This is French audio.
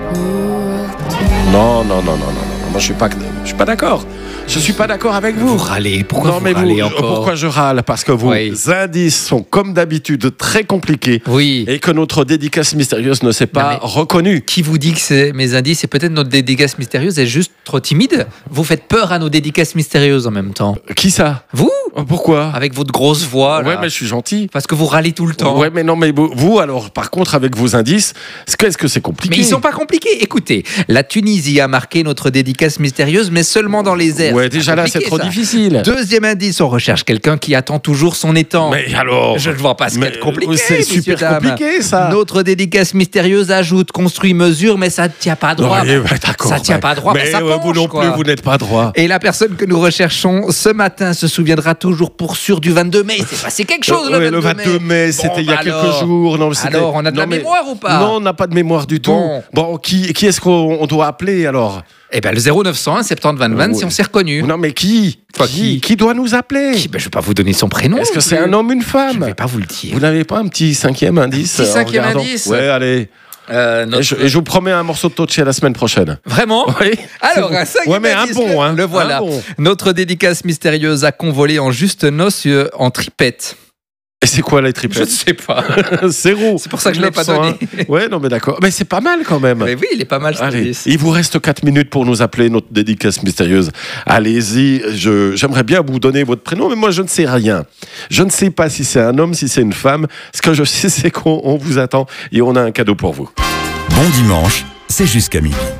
Non, moi je suis pas d'accord. Je suis pas d'accord avec vous. Vous râlez. Pourquoi non, vous mais râlez encore? Pourquoi je râle? Parce que vos indices sont comme d'habitude très compliqués. Oui. Et que notre dédicace mystérieuse ne s'est pas reconnue. Qui vous dit que c'est mes indices? Et peut-être notre dédicace mystérieuse est juste trop timide. Vous faites peur à nos dédicaces mystérieuses en même temps. Qui ça? Vous? Pourquoi? Avec votre grosse voix. Ouais, là. mais je suis gentil. Parce que vous râlez tout le temps. Ouais, mais non, mais vous alors, par contre, avec vos indices, est-ce que c'est compliqué? Mais ils sont pas compliqués. Écoutez, la Tunisie a marqué notre dédicace mystérieuse, mais seulement dans les airs. Ouais, déjà là, c'est trop difficile. Deuxième indice, on recherche quelqu'un qui attend toujours son étang. Mais alors? Je ne vois pas ce qu'il y a de compliqué. C'est super compliqué, ça. Notre dédicace mystérieuse ajoute construit mesure, mais ça ne tient pas droit. Ouais, d'accord. Ça ne tient pas droit, mais ça penche, vous non plus, vous n'êtes pas droit. Et la personne que nous recherchons ce matin se souviendra toujours pour sûr du 22 mai. Il s'est passé quelque chose le 22 mai. C'était il y a quelques jours. Non, alors, on a de la mémoire ou pas? Non, on n'a pas de mémoire du tout. Bon, qui est-ce qu'on doit appeler alors? Eh bien, le 0901 70 20 20, si on s'est reconnu. Non, mais qui doit nous appeler? Je ne vais pas vous donner son prénom. Est-ce que c'est un homme ou une femme? Je ne vais pas vous le dire. Vous n'avez pas un petit cinquième indice? Un petit cinquième indice? Ouais, allez. Et je vous promets un morceau de Toche la semaine prochaine. Vraiment? Oui. Alors, un cinquième indice, le voilà. Notre dédicace mystérieuse a convolé en juste noces en tripette. Et c'est quoi les tripettes? Je ne sais pas. Zéro. C'est pour ça que je ne l'ai pas donné. Ouais, non, mais d'accord. Mais c'est pas mal quand même. Mais oui, il est pas mal. Allez, il vous reste 4 minutes pour nous appeler, notre dédicace mystérieuse. Allez-y, j'aimerais bien vous donner votre prénom, mais moi je ne sais rien. Je ne sais pas si c'est un homme, si c'est une femme. Ce que je sais, c'est qu'on vous attend et on a un cadeau pour vous. Bon dimanche, c'est jusqu'à midi.